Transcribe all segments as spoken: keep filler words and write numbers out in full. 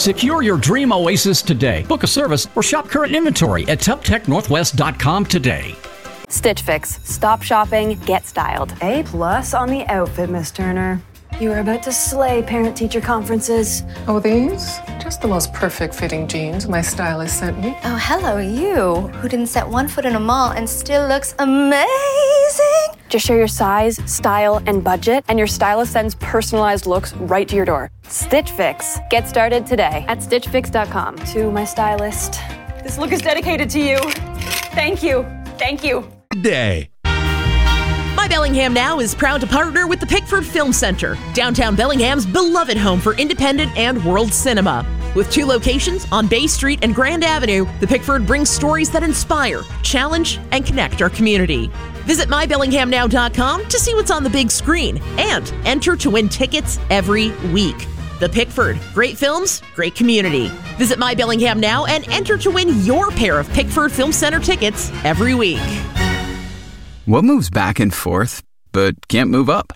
Secure your dream oasis today. Book a service or shop current inventory at tough tech northwest dot com today. Stitch Fix. Stop shopping, get styled. A plus on the outfit, Miss Turner. You are about to slay parent-teacher conferences. Oh, these? Just the most perfect fitting jeans my stylist sent me. Oh, hello, you, who didn't set one foot in a mall and still looks amazing. Just share your size, style, and budget, and your stylist sends personalized looks right to your door. Stitch Fix. Get started today at stitch fix dot com. To my stylist, this look is dedicated to you. Thank you. Thank you. Day. My Bellingham Now is proud to partner with the Pickford Film Center, downtown Bellingham's beloved home for independent and world cinema. With two locations on Bay Street and Grand Avenue, the Pickford brings stories that inspire, challenge, and connect our community. Visit my bellingham now dot com to see what's on the big screen and enter to win tickets every week. The Pickford, great films, great community. Visit My Bellingham Now and enter to win your pair of Pickford Film Center tickets every week. What moves back and forth, but can't move up?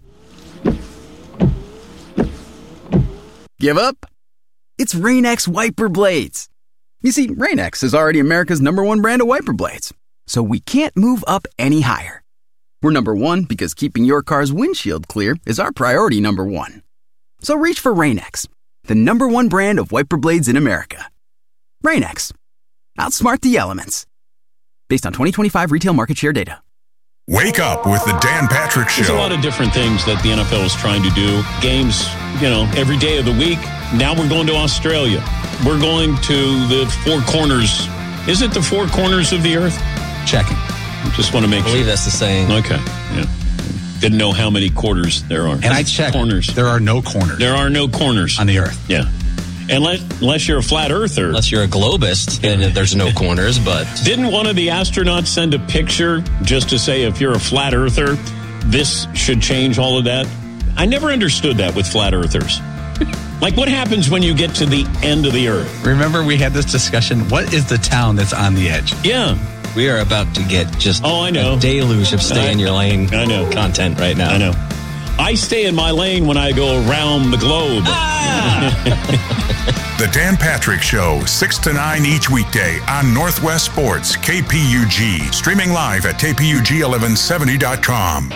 Give up? It's Rain-X wiper blades. You see, Rain-X is already America's number one brand of wiper blades, so we can't move up any higher. We're number one because keeping your car's windshield clear is our priority number one. So reach for Rain-X, the number one brand of wiper blades in America. Rain-X. Outsmart the elements. Based on twenty twenty-five retail market share data. Wake up with the Dan Patrick Show. There's a lot of different things that the N F L is trying to do. Games, you know, every day of the week. Now we're going to Australia. We're going to the four corners. Is it the four corners of the earth? Checking. Just want to make I believe sure. that's the saying. Okay. Yeah. Didn't know how many quarters there are. And I checked. Corners. There are no corners. There are no corners. On the earth. Yeah. Unless, unless you're a flat earther. Unless you're a globist, then there's no corners, but... Didn't one of the astronauts send a picture just to say if you're a flat earther, this should change all of that? I never understood that with flat earthers. Like, what happens when you get to the end of the earth? Remember we had this discussion, what is the town that's on the edge? Yeah. We are about to get just oh, I know. a deluge of stay I, in your lane I know. content right now. I know. I stay in my lane when I go around the globe. Ah! The Dan Patrick Show, six to nine each weekday on Northwest Sports, K P U G. Streaming live at K P U G eleven seventy dot com.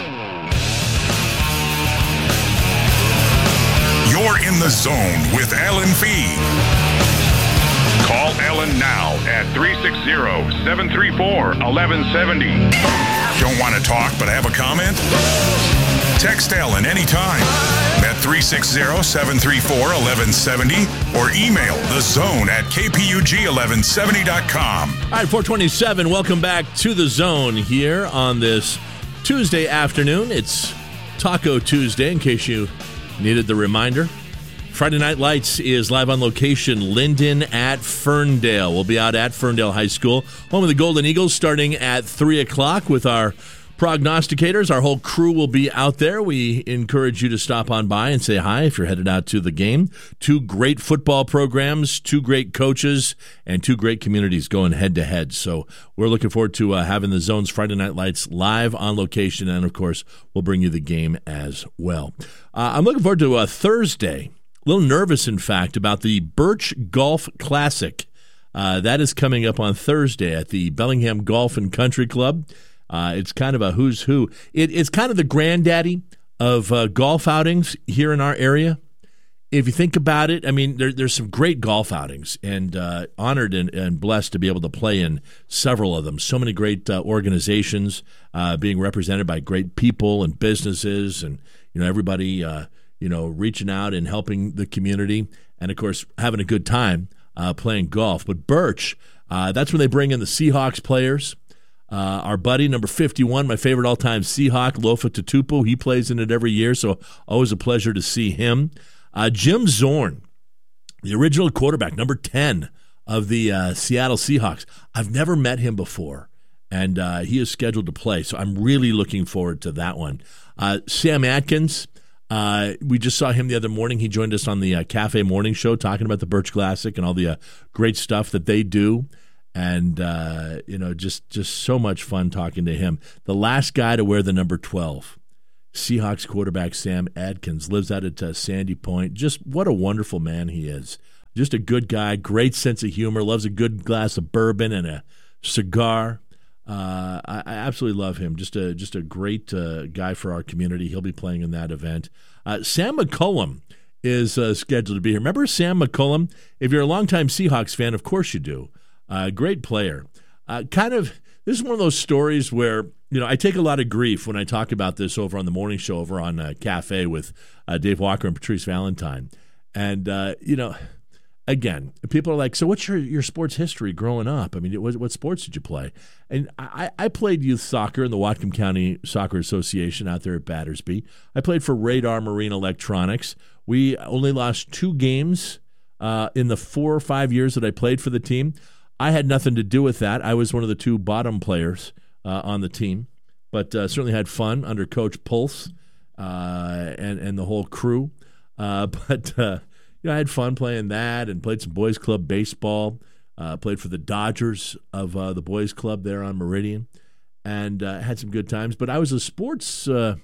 You're in the zone with Alan Fee. Call Ellen now at three six zero, seven three four, one one seven zero. Don't want to talk but have a comment? Text Ellen anytime at three six zero, seven three four, one one seven zero or email the zone at K P U G eleven seventy dot com. All right, four twenty-seven. Welcome back to the zone here on this Tuesday afternoon. It's Taco Tuesday, in case you needed the reminder. Friday Night Lights is live on location, Linden at Ferndale. We'll be out at Ferndale High School, home of the Golden Eagles, starting at three o'clock with our prognosticators. Our whole crew will be out there. We encourage you to stop on by and say hi if you're headed out to the game. Two great football programs, two great coaches, and two great communities going head-to-head. So we're looking forward to uh, having the Zone's Friday Night Lights live on location, and, of course, we'll bring you the game as well. Uh, I'm looking forward to uh, Thursday. A little nervous, in fact, about the Birch Golf Classic. Uh, that is coming up on Thursday at the Bellingham Golf and Country Club. Uh, it's kind of a who's who. It, it's kind of the granddaddy of uh, golf outings here in our area. If you think about it, I mean, there, there's some great golf outings, and uh, honored and, and blessed to be able to play in several of them. So many great uh, organizations uh, being represented by great people and businesses, and you know everybody uh, you know reaching out and helping the community, and of course having a good time uh, playing golf. But Birch, uh, that's when they bring in the Seahawks players. Uh, our buddy, number fifty-one, my favorite all-time Seahawk, Lofa Tatupu, he plays in it every year, so always a pleasure to see him. Uh, Jim Zorn, the original quarterback, number ten of the uh, Seattle Seahawks. I've never met him before, and uh, he is scheduled to play, so I'm really looking forward to that one. Uh, Sam Atkins, uh, we just saw him the other morning. He joined us on the uh, Cafe Morning Show talking about the Birch Classic and all the uh, great stuff that they do. And, uh, you know, just, just so much fun talking to him. The last guy to wear the number twelve, Seahawks quarterback Sam Atkins, lives out at uh, Sandy Point. Just what a wonderful man he is. just a good guy, great sense of humor, loves a good glass of bourbon and a cigar. Uh, I, I absolutely love him. Just a just a great uh, guy for our community. He'll be playing in that event. Uh, Sam McCullum is uh, scheduled to be here. Remember Sam McCullum? If you're a longtime Seahawks fan, of course you do. Uh, great player. Uh, kind of, this is one of those stories where, you know, I take a lot of grief when I talk about this over on the morning show over on uh, Cafe with uh, Dave Walker and Patrice Valentine. And, uh, you know, again, people are like, so what's your, your sports history growing up? I mean, what, what sports did you play? And I, I played youth soccer in the Whatcom County Soccer Association out there at Battersby. I played for Radar Marine Electronics. We only lost two games uh, in the four or five years that I played for the team. I had nothing to do with that. I was one of the two bottom players uh, on the team, but uh, certainly had fun under Coach Pulse uh, and, and the whole crew. Uh, but, uh, you know, I had fun playing that and played some boys club baseball, uh, played for the Dodgers of uh, the boys club there on Meridian, and uh, had some good times. But I was a sports uh,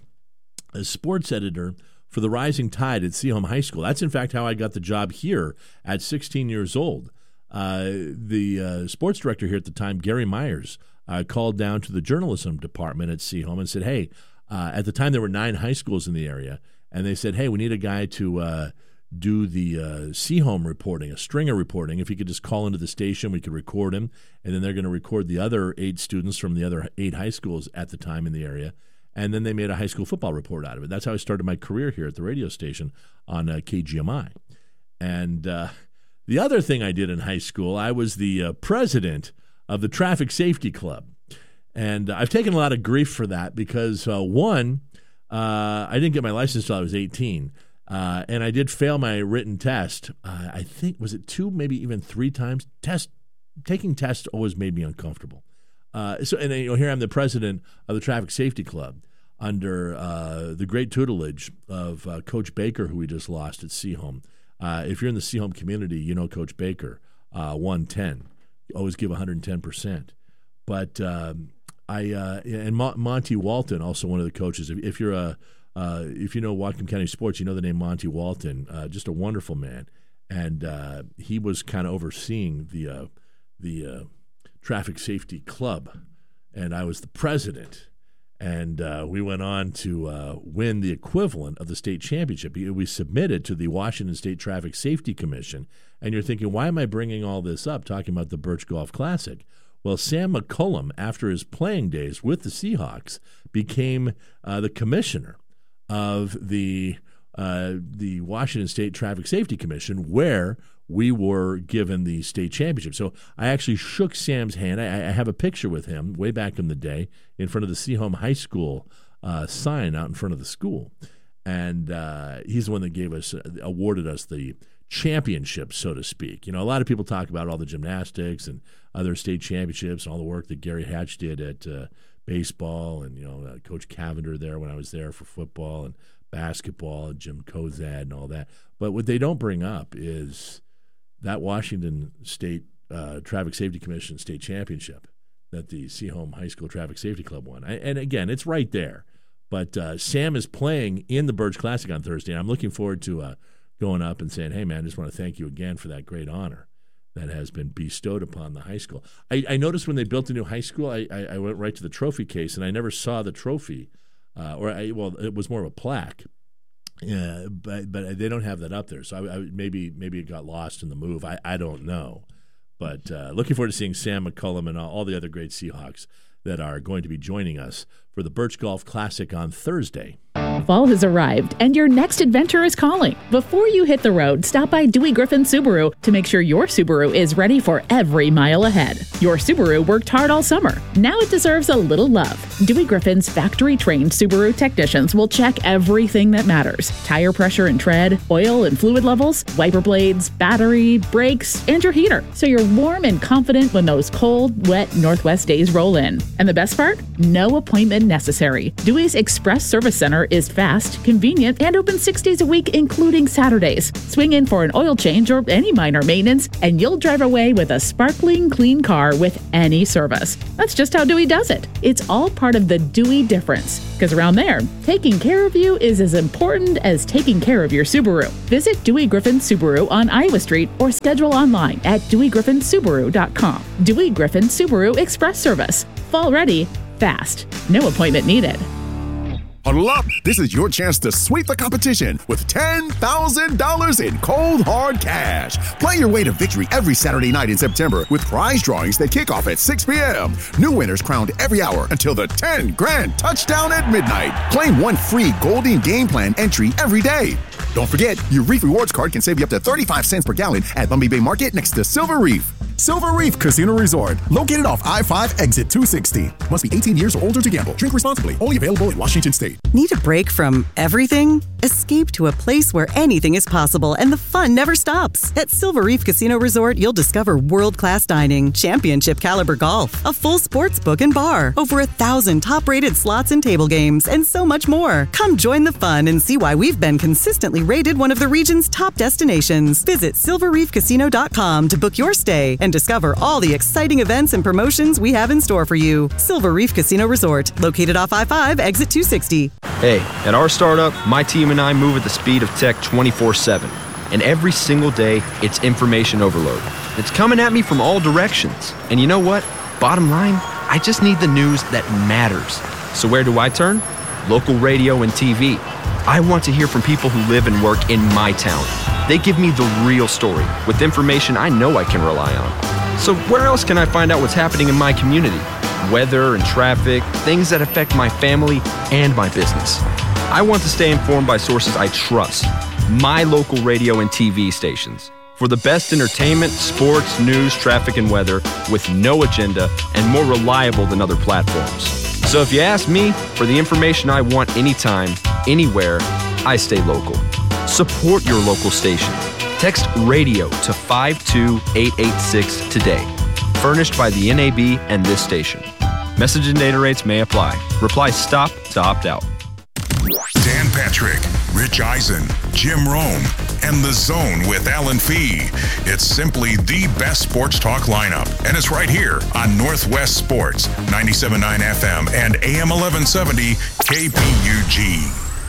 a sports editor for the Rising Tide at Seaholm High School. That's, in fact, how I got the job here at sixteen years old. Uh, the uh, sports director here at the time, Gary Myers, uh, called down to the journalism department at Seaholm and said, hey, uh, at the time there were nine high schools in the area, and they said, hey, we need a guy to uh, do the uh, Seaholm reporting, a stringer reporting. If he could just call into the station, we could record him, and then they're going to record the other eight students from the other eight high schools at the time in the area. And then they made a high school football report out of it. That's how I started my career here at the radio station on uh, K G M I. And uh, the other thing I did in high school, I was the uh, president of the Traffic Safety Club. And uh, I've taken a lot of grief for that because, uh, one, uh, I didn't get my license until I was eighteen. Uh, and I did fail my written test. Uh, I think, was it two, maybe even three times? Test, taking tests always made me uncomfortable. Uh, so, and you know, here I'm the president of the Traffic Safety Club under uh, the great tutelage of uh, Coach Baker, who we just lost at Seaholm. Uh, if you're in the Seaholm community, you know Coach Baker, uh, one ten. Always give one hundred ten percent. But um, I uh, and Mo- Monty Walton, also one of the coaches. If, if you're a uh, if you know Whatcom County sports, you know the name Monty Walton. Uh, just a wonderful man, and uh, he was kind of overseeing the uh, the uh, Traffic Safety Club, and I was the president. And uh, we went on to uh, win the equivalent of the state championship. We submitted to the Washington State Traffic Safety Commission. And you're thinking, why am I bringing all this up, talking about the Birch Golf Classic? Well, Sam McCullum, after his playing days with the Seahawks, became uh, the commissioner of the uh, the Washington State Traffic Safety Commission, where we were given the state championship. So I actually shook Sam's hand. I, I have a picture with him way back in the day in front of the Seaholm High School uh, sign out in front of the school. And uh, he's the one that gave us, uh, awarded us the championship, so to speak. You know, a lot of people talk about all the gymnastics and other state championships and all the work that Gary Hatch did at uh, baseball and, you know, uh, Coach Cavender there when I was there for football and basketball and Jim Kozad and all that. But what they don't bring up is that Washington State uh, Traffic Safety Commission state championship that the Seaholm High School Traffic Safety Club won. I, and again, it's right there. But uh, Sam is playing in the Birch Classic on Thursday. I'm looking forward to uh, going up and saying, hey, man, I just want to thank you again for that great honor that has been bestowed upon the high school. I, I noticed when they built the new high school, I, I, I went right to the trophy case, and I never saw the trophy. Uh, or I, well, it was more of a plaque. Yeah, but but they don't have that up there, so I, I, maybe maybe it got lost in the move. I, I don't know, but uh, looking forward to seeing Sam McCullum and all, all the other great Seahawks that are going to be joining us for the Birch Golf Classic on Thursday. Fall has arrived, and your next adventure is calling. Before you hit the road, stop by Dewey Griffin Subaru to make sure your Subaru is ready for every mile ahead. Your Subaru worked hard all summer. Now it deserves a little love. Dewey Griffin's factory-trained Subaru technicians will check everything that matters. Tire pressure and tread, oil and fluid levels, wiper blades, battery, brakes, and your heater. So you're warm and confident when those cold, wet Northwest days roll in. And the best part? No appointment necessary. Dewey's Express Service Center is Just fast, convenient, and open six days a week, including Saturdays. Swing in for an oil change or any minor maintenance, and you'll drive away with a sparkling clean car with any service. That's just how Dewey does it. It's all part of the Dewey difference. Because around there, taking care of you is as important as taking care of your Subaru. Visit Dewey Griffin Subaru on Iowa Street or schedule online at dewey griffin subaru dot com. Dewey Griffin Subaru Express Service. Fall ready, fast. No appointment needed. Huddle up. This is your chance to sweep the competition with ten thousand dollars in cold, hard cash. Play your way to victory every Saturday night in September with prize drawings that kick off at six p.m. New winners crowned every hour until the ten grand touchdown at midnight. Claim one free Golden Game Plan entry every day. Don't forget, your Reef Rewards card can save you up to thirty-five cents per gallon at Lumby Bay Market next to Silver Reef. Silver Reef Casino Resort, located off I five exit two sixty. Must be eighteen years or older to gamble. Drink responsibly. Only available in Washington State. Need a break from everything? Escape to a place where anything is possible and the fun never stops. At Silver Reef Casino Resort, you'll discover world-class dining, championship caliber golf, a full sports book and bar, over a thousand top-rated slots and table games, and so much more. Come join the fun and see why we've been consistently rated one of the region's top destinations. Visit silver reef casino dot com to book your stay and discover all the exciting events and promotions we have in store for you. Silver Reef Casino Resort, located off I five, exit two sixty. Hey, at our startup, my team and I move at the speed of tech twenty-four seven. And every single day, it's information overload. It's coming at me from all directions. And you know what? Bottom line, I just need the news that matters. So where do I turn? Local radio and T V. I want to hear from people who live and work in my town. They give me the real story with information I know I can rely on. So where else can I find out what's happening in my community? Weather and traffic, things that affect my family and my business. I want to stay informed by sources I trust. My local radio and T V stations. For the best entertainment, sports, news, traffic, and weather with no agenda and more reliable than other platforms. So if you ask me for the information I want anytime, anywhere, I stay local. Support your local station. Text radio to five two eight eight six today. Furnished by the N A B and this station. Message and data rates may apply. Reply STOP to opt out. Dan Patrick, Rich Eisen, Jim Rome, and The Zone with Alan Fee. It's simply the best sports talk lineup, and it's right here on Northwest Sports, ninety-seven point nine F M and A M eleven seventy K P U G.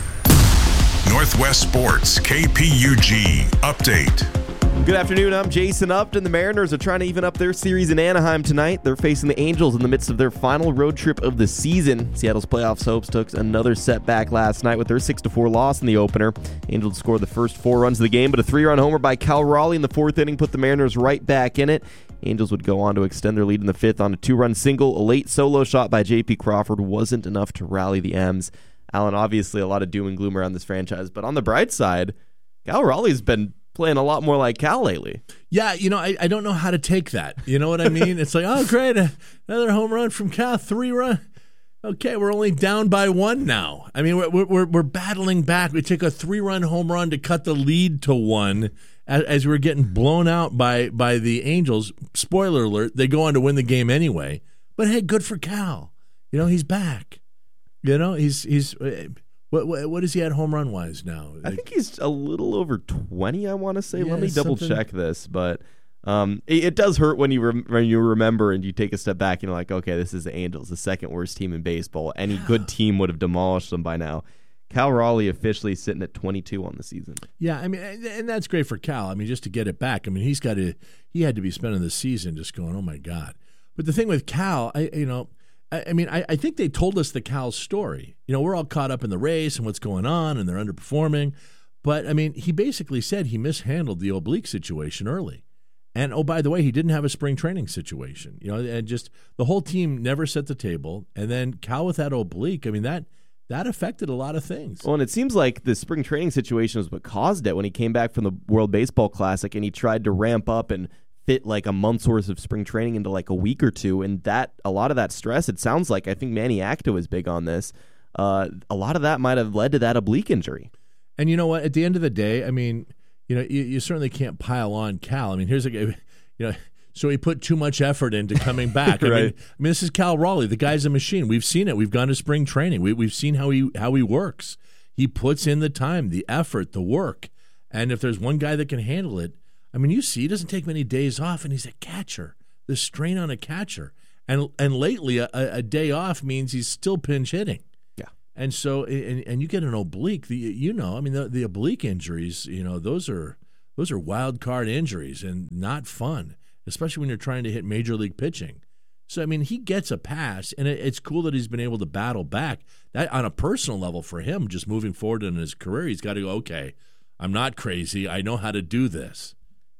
Northwest Sports, K P U G. Update. Good afternoon, I'm Jason Upton. The Mariners are trying to even up their series in Anaheim tonight. They're facing the Angels in the midst of their final road trip of the season. Seattle's playoffs hopes took another setback last night with their six to four loss in the opener. Angels scored the first four runs of the game, but a three-run homer by Cal Raleigh in the fourth inning put the Mariners right back in it. Angels would go on to extend their lead in the fifth on a two-run single. A late solo shot by J P Crawford wasn't enough to rally the M's. Alan, obviously a lot of doom and gloom around this franchise, but on the bright side, Cal Raleigh's been playing a lot more like Cal lately. Yeah, you know, I, I don't know how to take that. You know what I mean? It's like, oh, great, another home run from Cal, three run. Okay, we're only down by one now. I mean, we're we're we're battling back. We take a three-run home run to cut the lead to one as, as we're getting blown out by by the Angels. Spoiler alert: they go on to win the game anyway. But hey, good for Cal. You know, he's back. You know, he's he's. What what, what is he at home run wise now? I think he's a little over twenty. I want to say. Yeah, Let me double something. check this, but um, it, it does hurt when you rem- when you remember and you take a step back and you're like, okay, this is the Angels, the second worst team in baseball. Any yeah. good team would have demolished them by now. Cal Raleigh officially sitting at twenty-two on the season. Yeah, I mean, and that's great for Cal. I mean, just to get it back. I mean, he's got to. He had to be spending the season just going, oh my God. But the thing with Cal, I you know. I mean, I, I think they told us the Cal story. You know, we're all caught up in the race and what's going on, and they're underperforming. But, I mean, he basically said he mishandled the oblique situation early. And, oh, by the way, he didn't have a spring training situation. You know, and just the whole team never set the table. And then Cal with that oblique, I mean, that that affected a lot of things. Well, and it seems like the spring training situation was what caused it when he came back from the World Baseball Classic and he tried to ramp up and fit like a month's worth of spring training into like a week or two, and that a lot of that stress, it sounds like, I think Manny Acta was big on this, uh, a lot of that might have led to that oblique injury. And you know what, at the end of the day, I mean, you know, you, you certainly can't pile on Cal. I mean, here's a you know, so he put too much effort into coming back. Right. I mean, I mean, this is Cal Raleigh. The guy's a machine. We've seen it. We've gone to spring training. We, we've seen how he how he works. He puts in the time, the effort, the work. And if there's one guy that can handle it, I mean, you see, he doesn't take many days off, and he's a catcher. The strain on a catcher. And and lately, a, a day off means he's still pinch hitting. Yeah. And so, and, and you get an oblique, the, you know, I mean, the, the oblique injuries, you know, those are those are wild card injuries and not fun, especially when you're trying to hit major league pitching. So, I mean, he gets a pass, and it, it's cool that he's been able to battle back. That on a personal level for him, just moving forward in his career, he's got to go, okay, I'm not crazy. I know how to do this.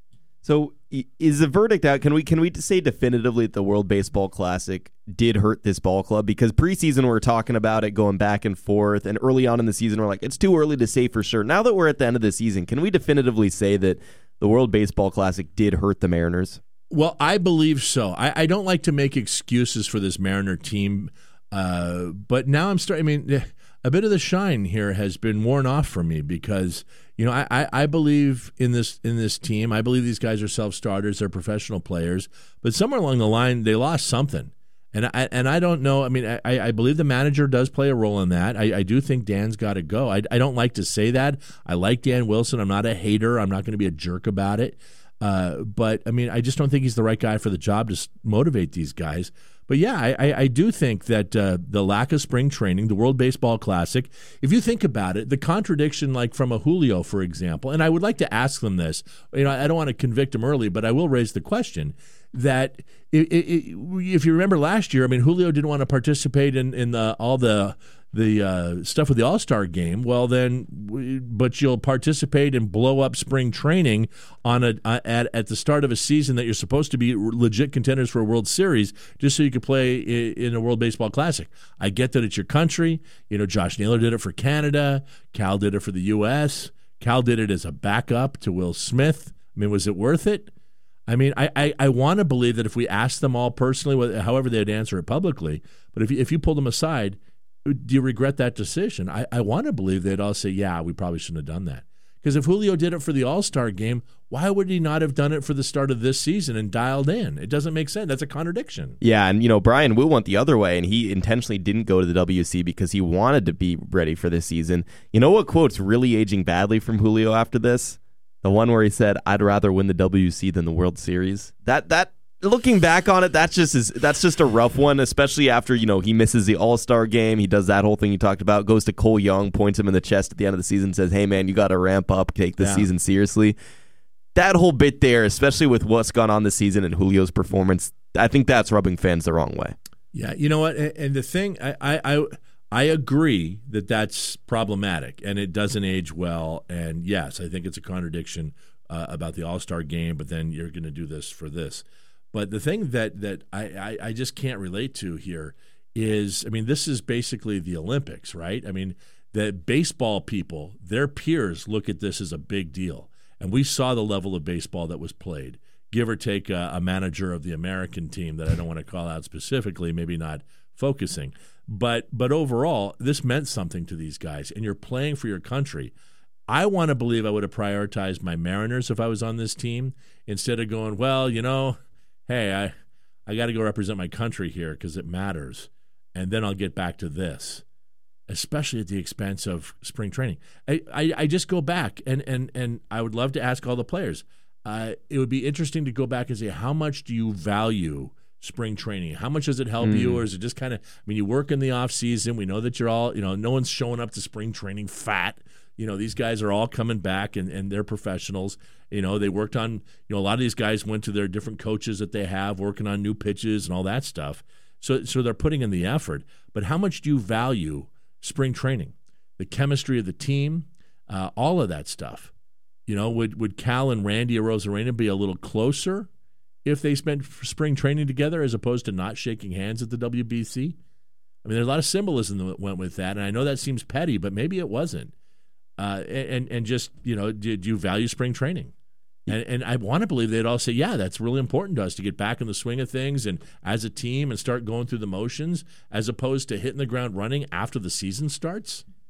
So is the verdict out? Can we can we say definitively that the World Baseball Classic did hurt this ball club? Because preseason we were talking about it going back and forth, and early on in the season we're like, it's too early to say for sure. Now that we're at the end of the season, can we definitively say that the World Baseball Classic did hurt the Mariners? Well, I believe so. I, I don't like to make excuses for this Mariner team, uh, but now I'm starting. I mean, a bit of the shine here has been worn off from me because you know I, I, I believe in this in this team. I believe these guys are self-starters. They're professional players, but somewhere along the line they lost something, and I and I don't know. I mean, I, I believe the manager does play a role in that. I, I do think Dan's got to go. I, I don't like to say that. I like Dan Wilson. I'm not a hater. I'm not going to be a jerk about it. Uh, but, I mean, I just don't think he's the right guy for the job to s- motivate these guys. But, yeah, I, I, I do think that uh, the lack of spring training, the World Baseball Classic, if you think about it, the contradiction like from a Julio, for example, and I would like to ask them this. You know, I don't want to convict him early, but I will raise the question that it, it, if you remember last year, I mean, Julio didn't want to participate in, in the, all the – the uh, stuff with the All-Star game, well then, but you'll participate and blow up spring training on a uh, at at the start of a season that you're supposed to be legit contenders for a World Series, just so you could play in a World Baseball Classic. I get that it's your country. You know, Josh Naylor did it for Canada. Cal did it for the U S Cal did it as a backup to Will Smith. I mean, was it worth it? I mean, I, I, I want to believe that if we asked them all personally, however they'd answer it publicly, but if you, if you pull them aside, do you regret that decision? I, I want to believe they'd all say, yeah, we probably shouldn't have done that. Because if Julio did it for the All-Star game, why would he not have done it for the start of this season and dialed in? It doesn't make sense. That's a contradiction. Yeah, and, you know, Brian Wu went the other way, and he intentionally didn't go to the W C because he wanted to be ready for this season. You know what quote's really aging badly from Julio after this? The one where he said, I'd rather win the W C than the World Series. That that Looking back on it, that's just is, that's just a rough one, especially after, you know, he misses the All-Star game. He does that whole thing you talked about, goes to Cole Young, points him in the chest at the end of the season, says, hey, man, you got to ramp up, take this yeah. season seriously. That whole bit there, especially with what's gone on this season and Julio's performance, I think that's rubbing fans the wrong way. Yeah, you know what? And the thing, I I, I, I agree that that's problematic, and it doesn't age well. And, yes, I think it's a contradiction uh, about the All-Star game, but then you're going to do this for this. But the thing that, that I, I, I just can't relate to here is, I mean, this is basically the Olympics, right? I mean, the baseball people, their peers look at this as a big deal. And we saw the level of baseball that was played, give or take a, a manager of the American team that I don't want to call out specifically, maybe not focusing. But but overall, this meant something to these guys, and you're playing for your country. I want to believe I would have prioritized my Mariners if I was on this team instead of going, well, you know, hey, I, I got to go represent my country here because it matters, and then I'll get back to this, especially at the expense of spring training. I, I, I just go back, and, and, and I would love to ask all the players. Uh, it would be interesting to go back and say, how much do you value spring training? How much does it help mm. you, or is it just kind of, I mean, you work in the off season. We know that you're all, you know, no one's showing up to spring training fat. You know, these guys are all coming back, and, and they're professionals. You know, they worked on, you know, a lot of these guys went to their different coaches that they have, working on new pitches and all that stuff. So so they're putting in the effort. But how much do you value spring training, the chemistry of the team, uh, all of that stuff? You know, would, would Cal and Randy Arozarena be a little closer if they spent spring training together as opposed to not shaking hands at the W B C? I mean, there's a lot of symbolism that went with that, and I know that seems petty, but maybe it wasn't. Uh, and and just, you know, did you value spring training? And, and I want to believe they'd all say, yeah, that's really important to us to get back in the swing of things and as a team and start going through the motions as opposed to hitting the ground running after the season starts.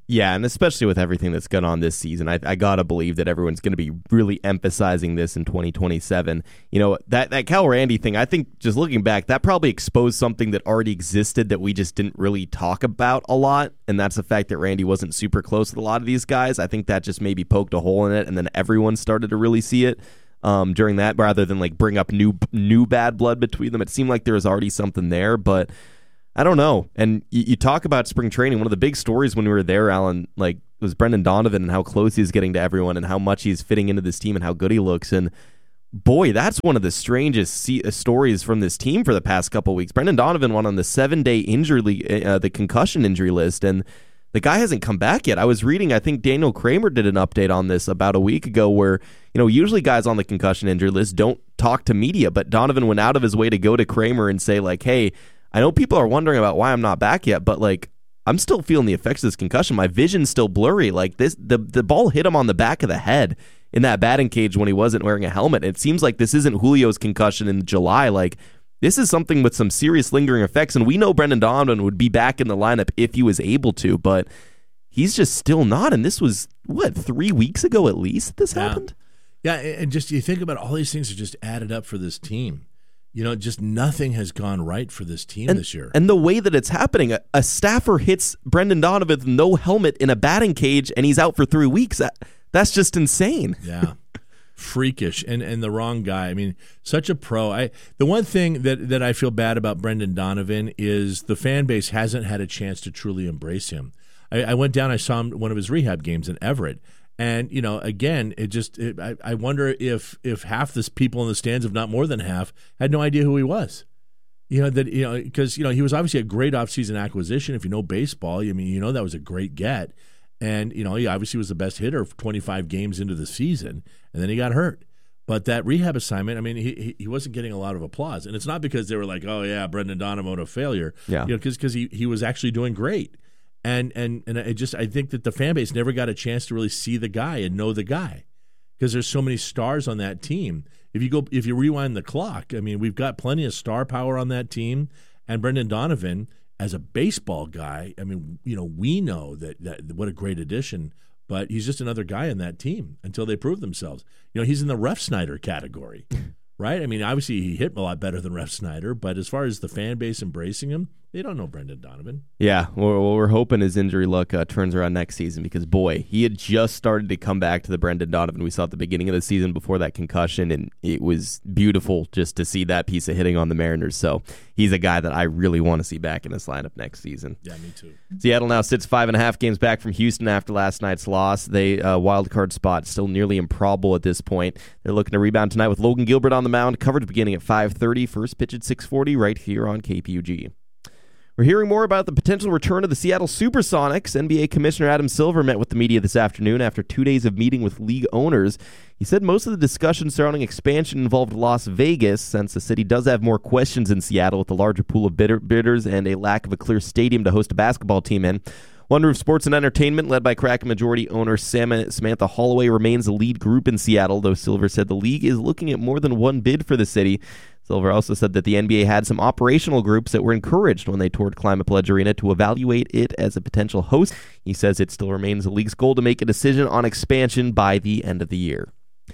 Yeah, and especially with everything that's gone on this season, I, I gotta believe that everyone's going to be really emphasizing this in twenty twenty-seven. You know, that, that Cal Randy thing, I think just looking back, that probably exposed something that already existed that we just didn't really talk about a lot, and that's the fact that Randy wasn't super close with a lot of these guys. I think that just maybe poked a hole in it, and then everyone started to really see it um, during that, rather than like bring up new new bad blood between them. It seemed like there was already something there, but I don't know. And you, you talk about spring training. One of the big stories when we were there, Alan, like was Brendan Donovan and how close he's getting to everyone and how much he's fitting into this team and how good he looks. And boy, that's one of the strangest see, uh, stories from this team for the past couple of weeks. Brendan Donovan went on the seven-day injury, uh, the concussion injury list, and the guy hasn't come back yet. I was reading, I think Daniel Kramer did an update on this about a week ago where, you know, usually guys on the concussion injury list don't talk to media, but Donovan went out of his way to go to Kramer and say, like, hey, I know people are wondering about why I'm not back yet, but like I'm still feeling the effects of this concussion. My vision's still blurry. Like this, the the ball hit him on the back of the head in that batting cage when he wasn't wearing a helmet. It seems like this isn't Julio's concussion in July. Like this is something with some serious lingering effects, and we know Brendan Donovan would be back in the lineup if he was able to, but he's just still not. And this was what three weeks ago at least that this yeah. happened. Yeah, and just you think about all these things that just added up for this team. You know, just nothing has gone right for this team and, this year. And the way that it's happening, a, a staffer hits Brendan Donovan with no helmet in a batting cage, and he's out for three weeks. That, that's just insane. Yeah, freakish, and and the wrong guy. I mean, such a pro. I the one thing that, that I feel bad about Brendan Donovan is the fan base hasn't had a chance to truly embrace him. I, I went down, I saw him one of his rehab games in Everett. And, you know, again, it just it, I, I wonder if if half the people in the stands, if not more than half, had no idea who he was. You know, that, you know, because, you know, he was obviously a great offseason acquisition. If you know baseball, I mean, you know, that was a great get. And, you know, he obviously was the best hitter for twenty-five games into the season, and then he got hurt. But that rehab assignment, I mean, he he wasn't getting a lot of applause. And it's not because they were like, oh, yeah, Brendan Donovan, a failure. Yeah. You know, because he, he was actually doing great. And and and I just I think that the fan base never got a chance to really see the guy and know the guy, because there's so many stars on that team. If you go if you rewind the clock, I mean, we've got plenty of star power on that team, and Brendan Donovan as a baseball guy, I mean, you know, we know that, that what a great addition, but he's just another guy on that team until they prove themselves. You know, he's in the Ref Snyder category, right? I mean, obviously he hit a lot better than Ref Snyder, but as far as the fan base embracing him, they don't know Brendan Donovan. Yeah, well, we're hoping his injury luck uh, turns around next season, because, boy, he had just started to come back to the Brendan Donovan we saw at the beginning of the season before that concussion, and it was beautiful just to see that piece of hitting on the Mariners. So he's a guy that I really want to see back in this lineup next season. Yeah, me too. Seattle now sits five and a half games back from Houston after last night's loss. They uh, wild card spot still nearly improbable at this point. They're looking to rebound tonight with Logan Gilbert on the mound. Coverage beginning at five thirty. First pitch at six forty right here on K P U G. We're hearing more about the potential return of the Seattle Supersonics. N B A Commissioner Adam Silver met with the media this afternoon after two days of meeting with league owners. He said most of the discussion surrounding expansion involved Las Vegas, since the city does have more questions than Seattle with a larger pool of bidder, bidders and a lack of a clear stadium to host a basketball team in. One Roof Sports and Entertainment, led by Kraken majority owner Samantha Holloway, remains the lead group in Seattle, though Silver said the league is looking at more than one bid for the city. Silver also said that the N B A had some operational groups that were encouraged when they toured Climate Pledge Arena to evaluate it as a potential host. He says it still remains the league's goal to make a decision on expansion by the end of the year.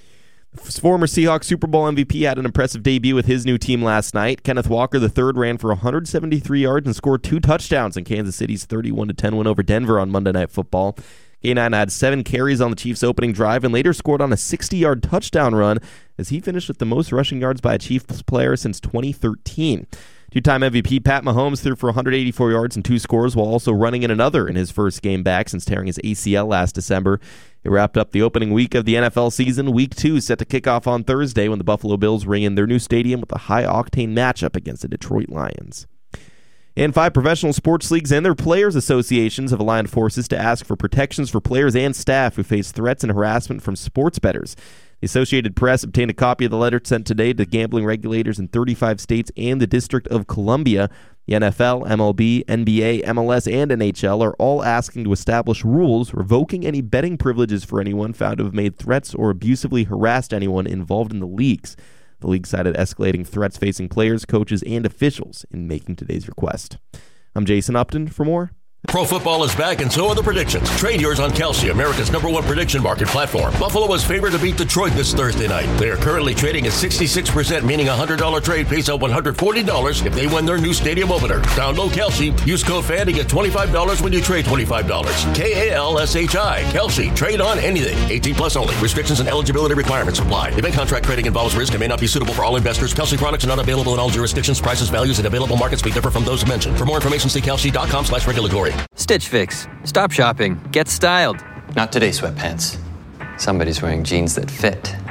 Former Seahawks Super Bowl M V P had an impressive debut with his new team last night. Kenneth Walker the third ran for one hundred seventy-three yards and scored two touchdowns in Kansas City's thirty-one to ten win over Denver on Monday Night Football. K nine had seven carries on the Chiefs' opening drive and later scored on a sixty-yard touchdown run as he finished with the most rushing yards by a Chiefs player since twenty thirteen. Two-time M V P Pat Mahomes threw for one hundred eighty-four yards and two scores while also running in another in his first game back since tearing his A C L last December. It wrapped up the opening week of the N F L season. Week two set to kick off on Thursday when the Buffalo Bills ring in their new stadium with a high-octane matchup against the Detroit Lions. And five professional sports leagues and their players' associations have aligned forces to ask for protections for players and staff who face threats and harassment from sports bettors. The Associated Press obtained a copy of the letter sent today to gambling regulators in thirty-five states and the District of Columbia. The N F L, M L B, N B A, M L S, and N H L are all asking to establish rules revoking any betting privileges for anyone found to have made threats or abusively harassed anyone involved in the leagues. The league cited escalating threats facing players, coaches, and officials in making today's request. I'm Jason Upton. For more, Pro football is back, and so are the predictions. Trade yours on Kalshi, America's number one prediction market platform. Buffalo is favored to beat Detroit this Thursday night. They are currently trading at sixty-six percent, meaning a one hundred dollars trade pays out one hundred forty dollars if they win their new stadium opener. Download Kalshi. Use code FAN to get twenty-five dollars when you trade twenty-five dollars. K A L S H I. Kalshi. Trade on anything. eighteen plus only. Restrictions and eligibility requirements apply. Event contract trading involves risk and may not be suitable for all investors. Kalshi products are not available in all jurisdictions. Prices, values, and available markets may differ from those mentioned. For more information, see kalshi.com slash regulatory. Stitch Fix. Stop shopping. Get styled. Not today, sweatpants. Somebody's wearing jeans that fit.